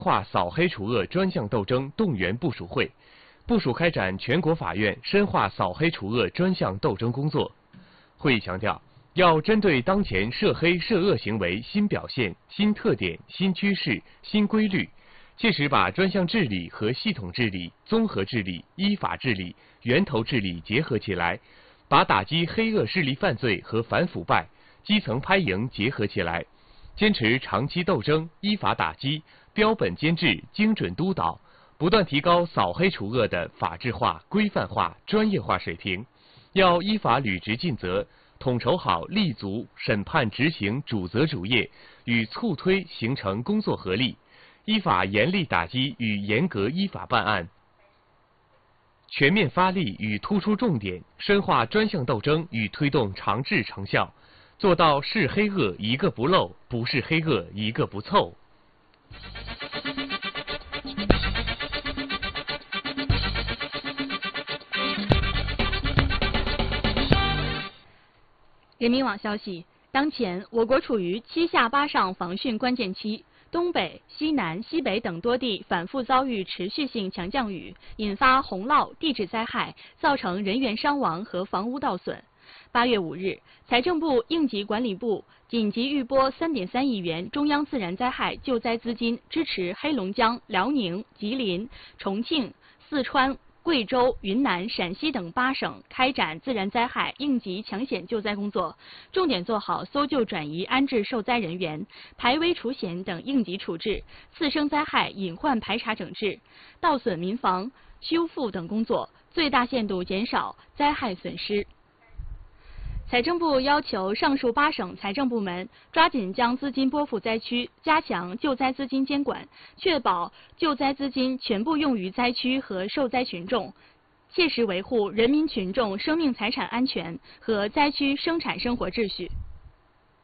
化扫黑除恶专项斗争动员部署会，部署开展全国法院深化扫黑除恶专项斗争工作。会议强调，要针对当前涉黑涉恶行为新表现、新特点、新趋势、新规律，切实把专项治理和系统治理、综合治理、依法治理、源头治理结合起来，把打击黑恶势力犯罪和反腐败、基层拍赢结合起来，坚持长期斗争、依法打击、标本兼治、精准督导，不断提高扫黑除恶的法治化、规范化、专业化水平。要依法履职尽责，统筹好立足审判执行主责主业与促推形成工作合力，依法严厉打击与严格依法办案，全面发力与突出重点，深化专项斗争与推动长治成效，做到是黑恶一个不漏，不是黑恶一个不凑。 人民网消息，当前我国处于7下8上防汛关键期，东北、西南、西北等多地反复遭遇持续性强降雨，引发洪涝、地质灾害，造成人员伤亡和房屋盗损。8月5日，财政部应急管理部紧急预拨3.3亿元中央自然灾害救灾资金，支持黑龙江、辽宁、吉林、重庆、四川、贵州、云南、陕西等8省开展自然灾害应急抢险救灾工作，重点做好搜救转移安置受灾人员、排危除险等应急处置、次生灾害隐患排查整治、盗损民房修复等工作，最大限度减少灾害损失。财政部要求上述8省财政部门抓紧将资金拨付灾区，加强救灾资金监管，确保救灾资金全部用于灾区和受灾群众，切实维护人民群众生命财产安全和灾区生产生活秩序。